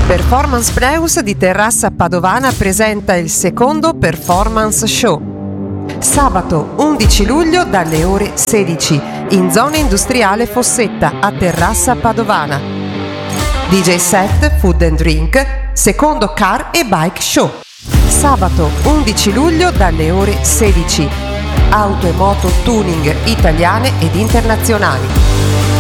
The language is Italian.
Performance Preus di Terrassa Padovana presenta il secondo Performance Show. Sabato 11 luglio dalle ore 16 in zona industriale Fossetta a Terrassa Padovana. DJ set, food and drink, secondo car e bike show. Sabato 11 luglio dalle ore 16. Auto e moto tuning italiane ed internazionali.